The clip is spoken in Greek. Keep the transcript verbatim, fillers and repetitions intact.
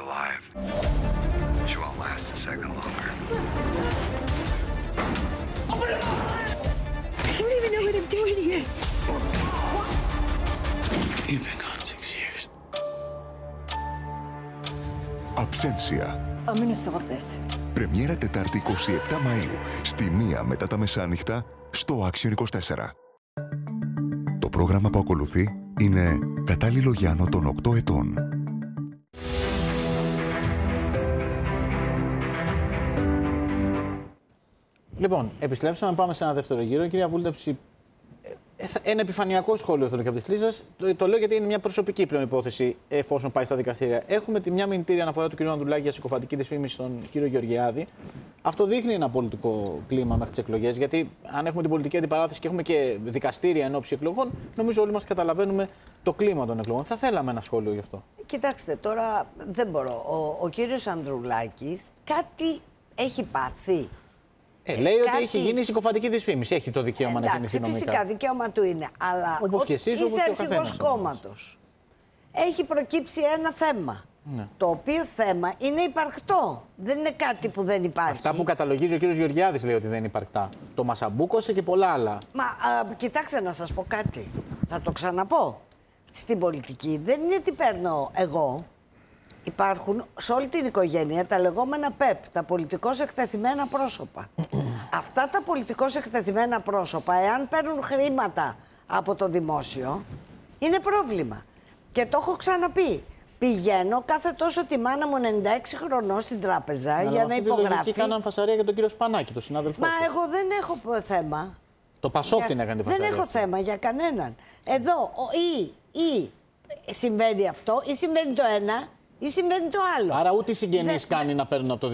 alive. She won't last a second longer. I don't even know what I'm doing here. You've been gone six years. Αψένσια. I'm gonna solve this. Πρεμιέρα Τετάρτη εικοστή εβδόμη Μαΐου, στη μία μετά τα μεσάνυχτα, στο Άξιον είκοσι τέσσερα. Το πρόγραμμα που ακολουθεί είναι κατάλληλο για άνω των οκτώ ετών. Λοιπόν, επιστρέψαμε, πάμε σε ένα δεύτερο γύρο. Κυρία Βούλτεψη, ένα επιφανειακό σχόλιο θέλω και από τη στήλη σας. Το, το λέω γιατί είναι μια προσωπική πλέον υπόθεση, εφόσον πάει στα δικαστήρια. Έχουμε τη μια μηνυτήρια αναφορά του κ. Ανδρουλάκη για συκοφαντική δυσφήμιση στον κ. Γεωργιάδη. Αυτό δείχνει ένα πολιτικό κλίμα μέχρι τις εκλογές. Γιατί αν έχουμε την πολιτική αντιπαράθεση και έχουμε και δικαστήρια εν ώψη εκλογών, νομίζω όλοι μας καταλαβαίνουμε το κλίμα των εκλογών. Θα θέλαμε ένα σχόλιο γι' αυτό. Κοιτάξτε, τώρα δεν μπορώ. Ο, ο κύριος Ανδρουλάκης κάτι έχει πάθει. Ε, λέει κάτι... ότι έχει γίνει συκοφαντική δυσφήμιση. Έχει το δικαίωμα Εντάξει, να κινηθεί νομικά. φυσικά δικαίωμα του είναι. Αλλά όπως και εσείς, όπως είσαι και ο καθένας. αρχηγός κόμματος. Έχει προκύψει ένα θέμα. Ναι. Το οποίο θέμα είναι υπαρκτό. Δεν είναι κάτι που δεν υπάρχει. Αυτά που καταλογίζει ο κύριος Γεωργιάδης λέει ότι δεν είναι υπαρκτά. Το Μασαμπούκωσε και πολλά άλλα. Μα α, κοιτάξτε να σας πω κάτι. Θα το ξαναπώ. Στην πολιτική δεν είναι τι παίρνω εγώ. Υπάρχουν σε όλη την οικογένεια τα λεγόμενα ΠΕΠ, τα πολιτικώς εκτεθειμένα πρόσωπα. Αυτά τα πολιτικώς εκτεθειμένα πρόσωπα, εάν παίρνουν χρήματα από το δημόσιο, είναι πρόβλημα. Και το έχω ξαναπεί. Πηγαίνω κάθε τόσο τη μάνα μου ενενήντα έξι χρονών στην τράπεζα Αλλά για να υπογράφει. Και κάναν φασαρία για τον κύριο Σπανάκη, τον συνάδελφό Μα του. εγώ δεν έχω θέμα. Το Πασόκ Για... την έκανε τη φασαρία. Δεν έχω θέμα για κανέναν. Εδώ ο, ή, ή συμβαίνει αυτό, ή συμβαίνει το ένα, ή συμβαίνει το άλλο. Άρα ούτε οι συγγενείς δεν... κάνει να παίρνουν από το